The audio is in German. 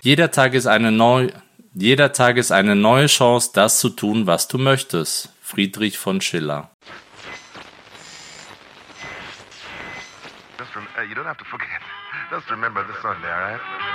Jeder Tag ist eine neue Chance, das zu tun, was du möchtest. Friedrich von Schiller. You don't have to forget. Just remember this Sunday, all right?